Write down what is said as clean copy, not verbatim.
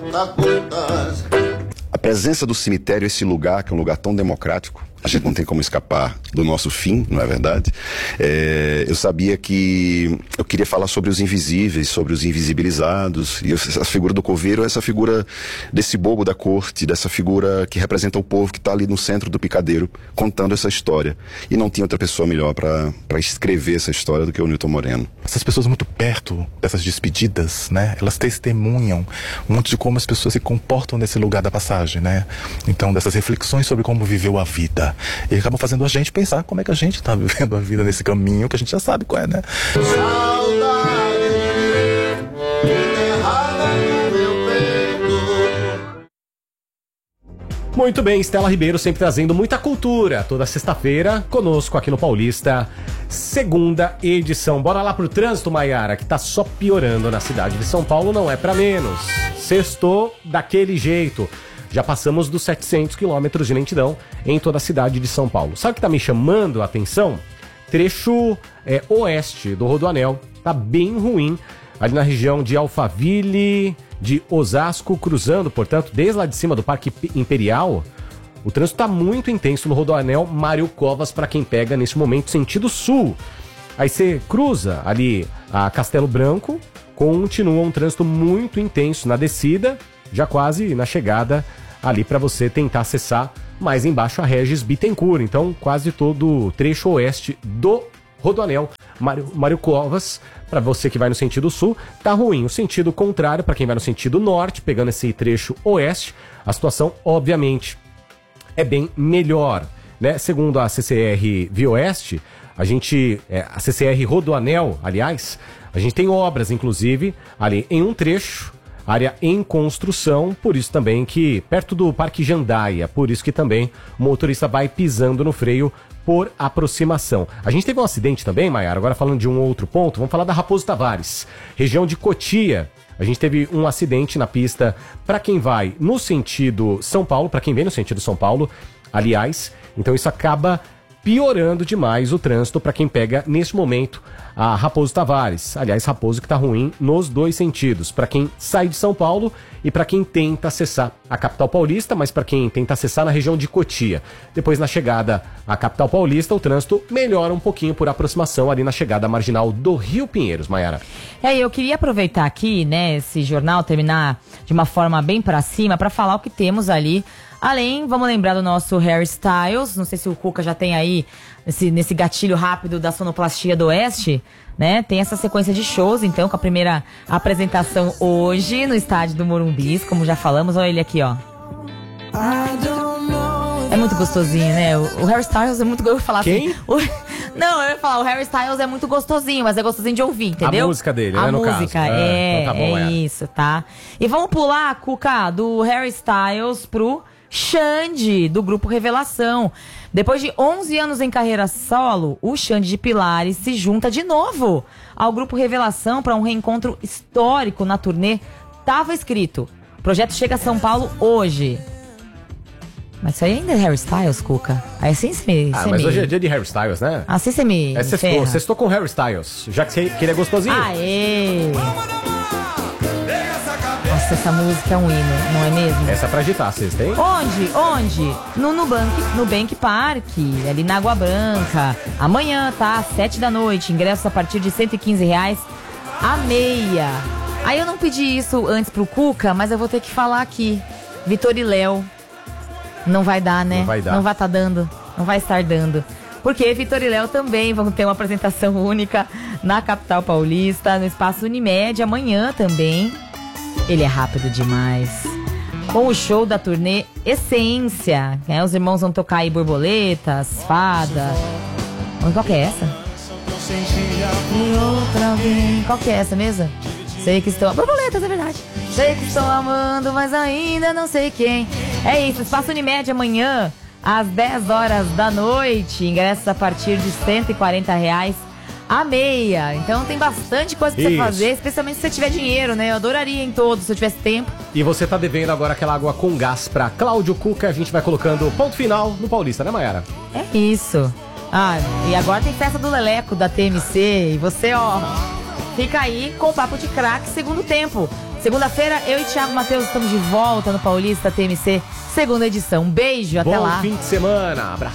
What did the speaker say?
A presença do cemitério, esse lugar, que é um lugar tão democrático, a gente não tem como escapar do nosso fim, não é verdade? Eu sabia que eu queria falar sobre os invisíveis, sobre os invisibilizados, e essa figura do coveiro é essa figura desse bobo da corte, dessa figura que representa o povo que está ali no centro do picadeiro, contando essa história. E não tinha outra pessoa melhor para escrever essa história do que o Newton Moreno. Essas pessoas muito perto dessas despedidas, né? Elas testemunham muito de como as pessoas se comportam nesse lugar da passagem, né? Então, dessas reflexões sobre como viveu a vida. E acabam fazendo a gente pensar como é que a gente está vivendo a vida nesse caminho que a gente já sabe qual é, né? Muito bem, Estela Ribeiro sempre trazendo muita cultura. Toda sexta-feira, conosco aqui no Paulista, segunda edição. Bora lá pro trânsito, Maiara, que tá só piorando na cidade de São Paulo, não é pra menos. Sextou daquele jeito. Já passamos dos 700 quilômetros de lentidão em toda a cidade de São Paulo. Sabe o que tá me chamando a atenção? Trecho oeste do Rodoanel. Tá bem ruim ali na região de Alphaville, de Osasco, cruzando, portanto, desde lá de cima do Parque Imperial. O trânsito tá muito intenso no Rodoanel Mário Covas para quem pega nesse momento sentido sul. Aí você cruza ali a Castelo Branco, continua um trânsito muito intenso na descida, já quase na chegada ali para você tentar acessar mais embaixo a Regis Bittencourt. Então, quase todo o trecho oeste do Rodoanel Mário Covas, para você que vai no sentido sul, tá ruim. O sentido contrário, para quem vai no sentido norte, pegando esse trecho oeste, a situação, obviamente, é bem melhor, né? Segundo a CCR Via Oeste, a CCR Rodoanel, aliás, a gente tem obras, inclusive, ali em um trecho, área em construção, por isso também que, perto do Parque Jandaia, por isso que também o motorista vai pisando no freio por aproximação. A gente teve um acidente também, Maiara, agora falando de um outro ponto, vamos falar da Raposo Tavares, região de Cotia. A gente teve um acidente na pista para quem vai no sentido São Paulo, para quem vem no sentido São Paulo, aliás, então isso acaba piorando demais o trânsito para quem pega nesse momento a Raposo Tavares. Aliás, Raposo que está ruim nos dois sentidos, para quem sai de São Paulo e para quem tenta acessar a capital paulista, mas para quem tenta acessar na região de Cotia. Depois, na chegada à capital paulista, o trânsito melhora um pouquinho por aproximação ali na chegada marginal do Rio Pinheiros, Maiara. Eu queria aproveitar aqui, né, esse jornal, terminar de uma forma bem para cima, para falar o que temos ali. Além, vamos lembrar do nosso Harry Styles, não sei se o Cuca já tem aí nesse gatilho rápido da Sonoplastia do Oeste, né? Tem essa sequência de shows, então, com a primeira apresentação hoje no estádio do Morumbi, como já falamos. Olha ele aqui, ó. É muito gostosinho, né? O Harry Styles é muito... Eu vou falar Quem? Assim... Não, eu ia falar, o Harry Styles é muito gostosinho, mas é gostosinho de ouvir, entendeu? A música dele, né, no música, caso. então tá bom, isso, tá? E vamos pular, Cuca, do Harry Styles pro Xande, do grupo Revelação. Depois de 11 anos em carreira solo, o Xande de Pilares se junta de novo ao grupo Revelação para um reencontro histórico na turnê. Tava escrito, o projeto chega a São Paulo hoje. Mas isso aí ainda é Harry Styles, Cuca? Aí assim você me... mas hoje é dia de Harry Styles, né? Assim você me... Sextou com Harry Styles, já que ele é gostosinho. Aê! Nossa, essa música é um hino, não é mesmo? Essa é pra agitar, vocês têm? Onde? No Bank Park, ali na Água Branca. Amanhã, tá? 7 da noite. Ingressos a partir de R$115 a meia. Aí eu não pedi isso antes pro Cuca, mas eu vou ter que falar aqui. Vitor e Léo. Não vai dar, né? Não vai dar. Não vai tá dando. Não vai estar dando. Porque Vitor e Léo também vão ter uma apresentação única na capital paulista, no Espaço Unimed, amanhã também. Ele é rápido demais. Com o show da turnê Essência, né? Os irmãos vão tocar aí Borboletas, Fada. Qual que é essa? E outra vez. Qual que é essa mesmo? Sei que estou... Borboletas, é verdade. Sei que estou amando, mas ainda não sei quem. É isso, Espaço Unimed amanhã, às 10 horas da noite. Ingressos a partir de R$140 a meia. Então tem bastante coisa pra você fazer, especialmente se você tiver dinheiro, né? Eu adoraria em todos, se eu tivesse tempo. E você tá devendo agora aquela água com gás pra Cláudio Cuca. A gente vai colocando ponto final no Paulista, né, Maiara? É isso. E agora tem festa do Leleco, da TMC. E você, ó, fica aí com o papo de craque segundo tempo. Segunda-feira, eu e Thiago Matheus estamos de volta no Paulista TMC, segunda edição. Beijo, até Bom lá. fim de semana. Abraço.